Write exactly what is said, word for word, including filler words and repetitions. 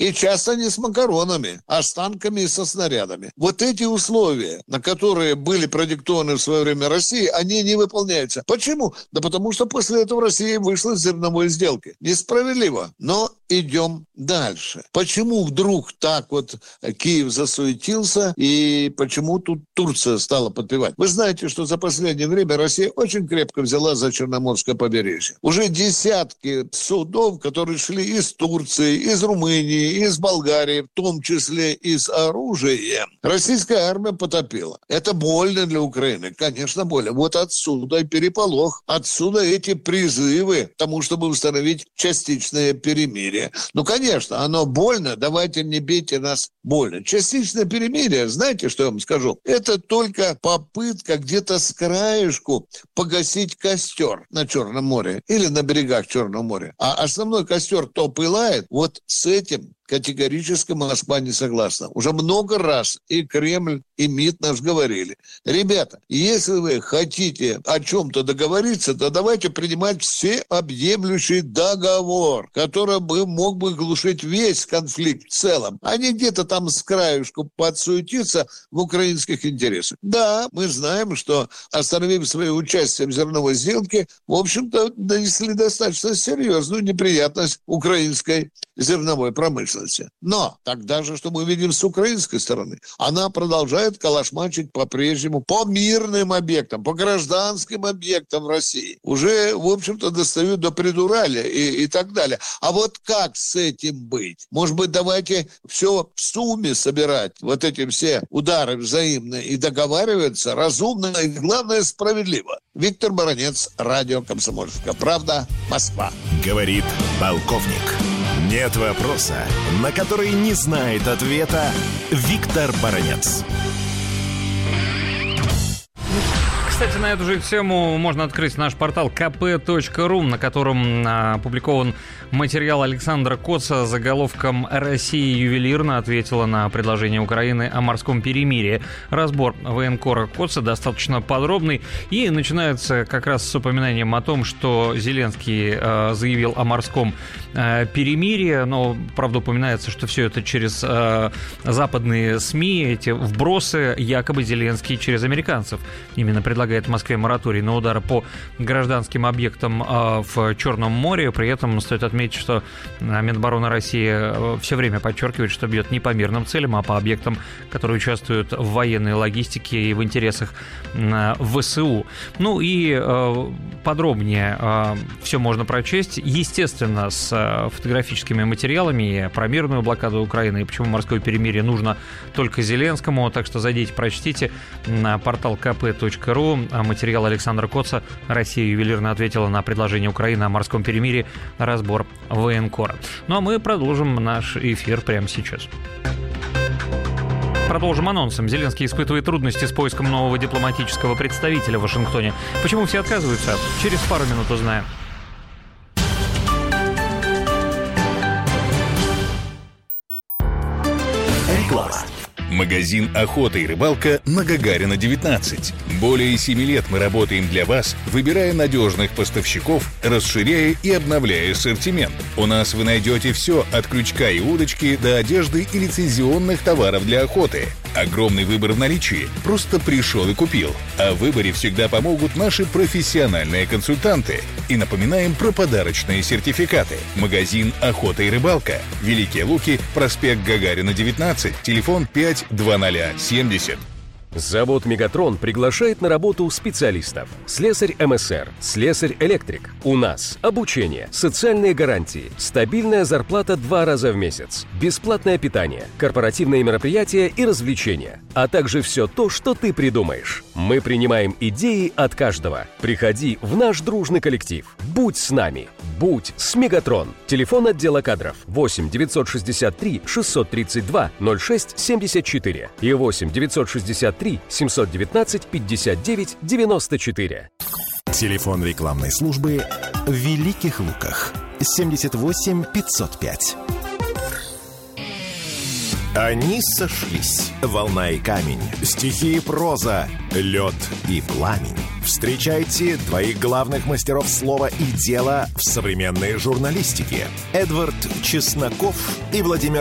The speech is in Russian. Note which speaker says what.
Speaker 1: И часто не с макаронами, а с танками и со снарядами. Вот эти условия, на которые были продиктованы в свое время России, они не выполняются. Почему? Да потому что после этого Россия вышла из зерновой сделки. Несправедливо. Но идем дальше. Почему вдруг так вот Киев засуетился и почему тут Турция стала подпевать? Вы знаете, что за последнее время Россия очень крепко взяла за Черноморское побережье. Уже десятки судов, которые шли из Турции, из Румынии, из Болгарии, в том числе и с оружием, российская армия потопила. Это больно для Украины. Конечно, больно. Вот отсюда и переполох. Отсюда эти призывы к тому, чтобы установить частичное перемирие. Ну, конечно, оно больно. Давайте не бейте нас больно. Частичное перемирие, знаете, что я вам скажу? Это только попытка где-то с краешку погасить костер на Черном море или на берегах Черного моря. А основной костер то пылает, вот с этим категорически Москва не согласна. Уже много раз и Кремль, и МИД наш говорили. Ребята, если вы хотите о чем-то договориться, то давайте принимать всеобъемлющий договор, который бы мог бы глушить весь конфликт в целом, а не где-то там с краешку подсуетиться в украинских интересах. Да, мы знаем, что, остановив свое участие в зерновой сделке, в общем-то, нанесли достаточно серьезную неприятность украинской зерновой промышленности. Но тогда же, что мы видим с украинской стороны, она продолжает калашматить по-прежнему по мирным объектам, по гражданским объектам в России. Уже, в общем-то, достают до Придурали и, и так далее. А вот как с этим быть? Может быть, давайте все в сумме собирать, вот эти все удары взаимные, и договариваться разумно и, главное, справедливо. Виктор Баранец, радио «Комсомольская правда», Москва.
Speaker 2: Говорит полковник. Нет вопроса, на который не знает ответа Виктор Баранец.
Speaker 3: Кстати, на эту же тему можно открыть наш портал ка пэ точка ру, на котором опубликован материал Александра Коца с заголовком «Россия ювелирно ответила на предложение Украины о морском перемирии». Разбор военкора Коца достаточно подробный и начинается как раз с упоминанием о том, что Зеленский э, заявил о морском э, перемирии, но, правда, упоминается, что все это через э, западные СМИ, эти вбросы якобы Зеленский через американцев именно предлагает Москве мораторий на удары по гражданским объектам э, в Черном море. При этом стоит отметить, что Минобороны России все время подчеркивает, что бьет не по мирным целям, а по объектам, которые участвуют в военной логистике и в интересах ВСУ. Ну и э, подробнее э, все можно прочесть. Естественно, с э, фотографическими материалами про мирную блокаду Украины и почему морское перемирие нужно только Зеленскому. Так что зайдите, прочтите на портал ка пэ точка ру. Материал Александра Коца «Россия ювелирно ответила на предложение Украины о морском перемирии». Разбор военкора. Ну а мы продолжим наш эфир прямо сейчас. Продолжим анонсом. Зеленский испытывает трудности с поиском нового дипломатического представителя в Вашингтоне. Почему все отказываются? Через пару минут узнаем.
Speaker 2: Реклама. Магазин «Охота и рыбалка» на Гагарина, девятнадцать. Более семи лет мы работаем для вас, выбирая надежных поставщиков, расширяя и обновляя ассортимент. У нас вы найдете все от крючка и удочки до одежды и лицензионных товаров для охоты. Огромный выбор в наличии. Просто пришел и купил. О выборе всегда помогут наши профессиональные консультанты. И напоминаем про подарочные сертификаты. Магазин «Охота и рыбалка». Великие Луки, проспект Гагарина, девятнадцать, телефон пять двадцать семьдесят.
Speaker 4: Завод «Мегатрон» приглашает на работу специалистов. Слесарь эм эс эр, слесарь-электрик. У нас обучение, социальные гарантии, стабильная зарплата два раза в месяц, бесплатное питание, корпоративные мероприятия и развлечения, а также все то, что ты придумаешь. Мы принимаем идеи от каждого. Приходи в наш дружный коллектив. Будь с нами. Будь с «Мегатрон». Телефон отдела кадров восемь девятьсот шестьдесят три шестьсот тридцать два ноль шесть семьдесят четыре и восемь девятьсот шестьдесят три семьсот девятнадцать пятьдесят девять девяносто четыре.
Speaker 2: Телефон рекламной службы в Великих Луках семьдесят восемь пятьсот пять. Они сошлись. Волна и камень, стихи и проза, лед и пламень. Встречайте двоих главных мастеров слова и дела в современной журналистике. Эдвард Чесноков и Владимир